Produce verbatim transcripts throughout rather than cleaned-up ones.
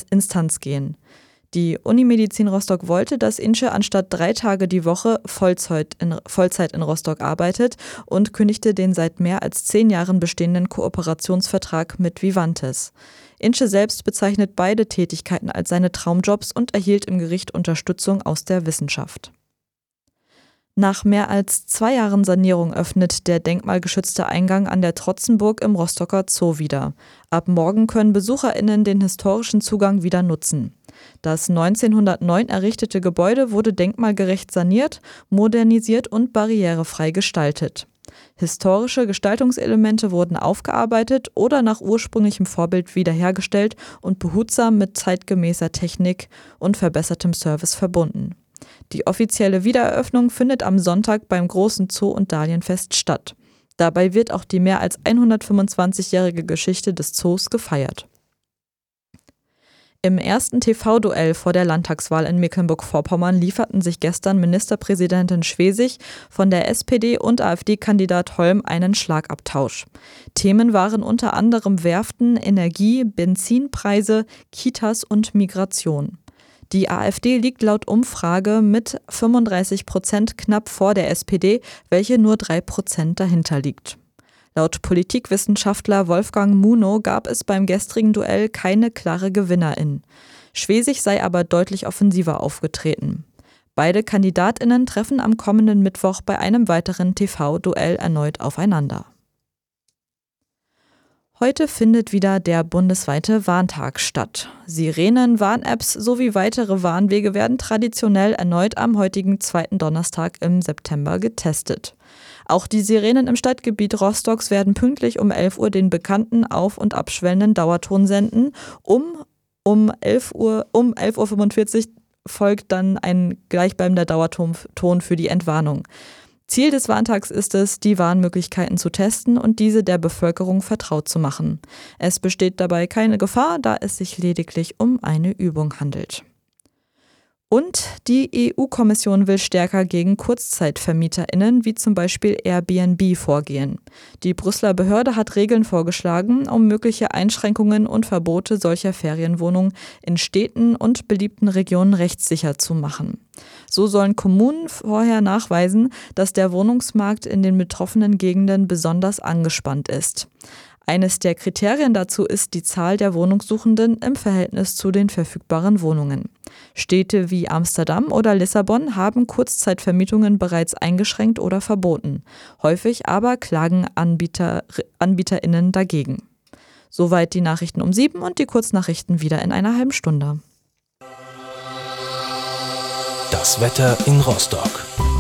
Instanz gehen. Die Unimedizin Rostock wollte, dass Insche anstatt drei Tage die Woche Vollzeit in, Vollzeit in Rostock arbeitet und kündigte den seit mehr als zehn Jahren bestehenden Kooperationsvertrag mit Vivantes. Insche selbst bezeichnet beide Tätigkeiten als seine Traumjobs und erhielt im Gericht Unterstützung aus der Wissenschaft. Nach mehr als zwei Jahren Sanierung öffnet der denkmalgeschützte Eingang an der Trotzenburg im Rostocker Zoo wieder. Ab morgen können BesucherInnen den historischen Zugang wieder nutzen. Das neunzehnhundertneun errichtete Gebäude wurde denkmalgerecht saniert, modernisiert und barrierefrei gestaltet. Historische Gestaltungselemente wurden aufgearbeitet oder nach ursprünglichem Vorbild wiederhergestellt und behutsam mit zeitgemäßer Technik und verbessertem Service verbunden. Die offizielle Wiedereröffnung findet am Sonntag beim großen Zoo- und Dahlienfest statt. Dabei wird auch die mehr als hundertfünfundzwanzigjährige Geschichte des Zoos gefeiert. Im ersten T V-Duell vor der Landtagswahl in Mecklenburg-Vorpommern lieferten sich gestern Ministerpräsidentin Schwesig von der S P D und AfD-Kandidat Holm einen Schlagabtausch. Themen waren unter anderem Werften, Energie, Benzinpreise, Kitas und Migration. Die AfD liegt laut Umfrage mit fünfunddreißig Prozent knapp vor der S P D, welche nur drei Prozent dahinter liegt. Laut Politikwissenschaftler Wolfgang Munow gab es beim gestrigen Duell keine klare Gewinnerin. Schwesig sei aber deutlich offensiver aufgetreten. Beide KandidatInnen treffen am kommenden Mittwoch bei einem weiteren T V-Duell erneut aufeinander. Heute findet wieder der bundesweite Warntag statt. Sirenen, Warn-Apps sowie weitere Warnwege werden traditionell erneut am heutigen zweiten Donnerstag im September getestet. Auch die Sirenen im Stadtgebiet Rostocks werden pünktlich um elf Uhr den bekannten auf- und abschwellenden Dauerton senden. Um, um elf Uhr, um elf Uhr fünfundvierzig folgt dann ein gleichbleibender Dauerton für die Entwarnung. Ziel des Warntags ist es, die Warnmöglichkeiten zu testen und diese der Bevölkerung vertraut zu machen. Es besteht dabei keine Gefahr, da es sich lediglich um eine Übung handelt. Und die E U-Kommission will stärker gegen KurzzeitvermieterInnen wie zum Beispiel Airbnb vorgehen. Die Brüsseler Behörde hat Regeln vorgeschlagen, um mögliche Einschränkungen und Verbote solcher Ferienwohnungen in Städten und beliebten Regionen rechtssicher zu machen. So sollen Kommunen vorher nachweisen, dass der Wohnungsmarkt in den betroffenen Gegenden besonders angespannt ist. Eines der Kriterien dazu ist die Zahl der Wohnungssuchenden im Verhältnis zu den verfügbaren Wohnungen. Städte wie Amsterdam oder Lissabon haben Kurzzeitvermietungen bereits eingeschränkt oder verboten. Häufig aber klagen Anbieter, AnbieterInnen dagegen. Soweit die Nachrichten um sieben und die Kurznachrichten wieder in einer halben Stunde. Das Wetter in Rostock.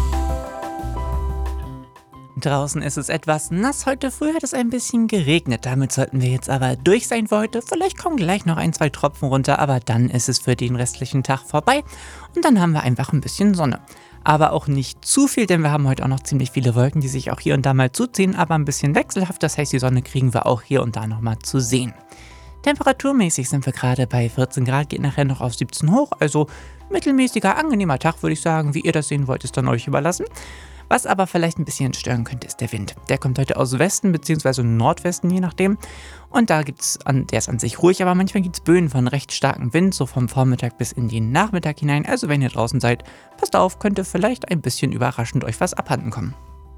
Draußen ist es etwas nass. Heute früh hat es ein bisschen geregnet. Damit sollten wir jetzt aber durch sein für heute. Vielleicht kommen gleich noch ein, zwei Tropfen runter, aber dann ist es für den restlichen Tag vorbei. Und dann haben wir einfach ein bisschen Sonne. Aber auch nicht zu viel, denn wir haben heute auch noch ziemlich viele Wolken, die sich auch hier und da mal zuziehen, aber ein bisschen wechselhaft. Das heißt, die Sonne kriegen wir auch hier und da nochmal zu sehen. Temperaturmäßig sind wir gerade bei vierzehn Grad, geht nachher noch auf siebzehn hoch. Also mittelmäßiger, angenehmer Tag, würde ich sagen. Wie ihr das sehen wollt, ist dann euch überlassen. Was aber vielleicht ein bisschen stören könnte, ist der Wind. Der kommt heute aus Westen bzw. Nordwesten, je nachdem. Und da gibt's an, der ist an sich ruhig, aber manchmal gibt es Böen von recht starkem Wind, so vom Vormittag bis in den Nachmittag hinein. Also wenn ihr draußen seid, passt auf, könnte vielleicht ein bisschen überraschend euch was abhanden kommen.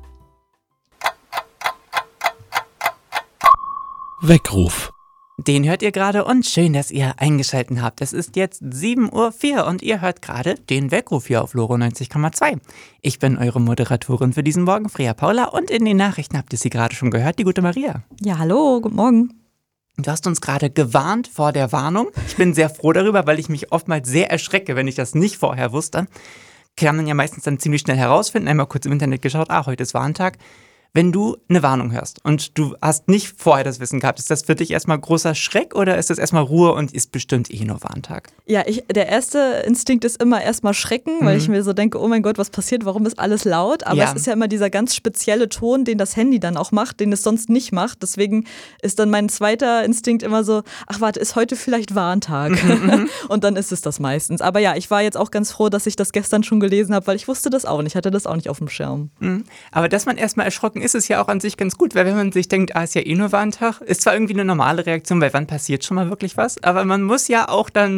Weckruf. Den hört ihr gerade und schön, dass ihr eingeschaltet habt. Es ist jetzt sieben Uhr vier und ihr hört gerade den Weckruf hier auf Loro neunzig Komma zwei. Ich bin eure Moderatorin für diesen Morgen, Freya Paula, und in den Nachrichten habt ihr sie gerade schon gehört, die gute Maria. Ja, hallo, guten Morgen. Du hast uns gerade gewarnt vor der Warnung. Ich bin sehr froh darüber, weil ich mich oftmals sehr erschrecke, wenn ich das nicht vorher wusste. Kann man ja meistens dann ziemlich schnell herausfinden. Einmal kurz im Internet geschaut, ah, heute ist Warntag. Wenn du eine Warnung hörst und du hast nicht vorher das Wissen gehabt, ist das für dich erstmal großer Schreck oder ist das erstmal Ruhe und ist bestimmt eh nur Warntag? Ja, ich, der erste Instinkt ist immer erstmal Schrecken, mhm. weil ich mir so denke, oh mein Gott, was passiert, warum ist alles laut? Aber ja. Es ist ja immer dieser ganz spezielle Ton, den das Handy dann auch macht, den es sonst nicht macht. Deswegen ist dann mein zweiter Instinkt immer so, ach warte, ist heute vielleicht Warntag? Mhm. Und dann ist es das meistens. Aber ja, ich war jetzt auch ganz froh, dass ich das gestern schon gelesen habe, weil ich wusste das auch nicht, hatte das auch nicht auf dem Schirm. Mhm. Aber dass man erstmal erschrocken ist es ja auch an sich ganz gut, weil wenn man sich denkt, ah, ist ja eh nur Warntag, ist zwar irgendwie eine normale Reaktion, weil wann passiert schon mal wirklich was, aber man muss ja auch dann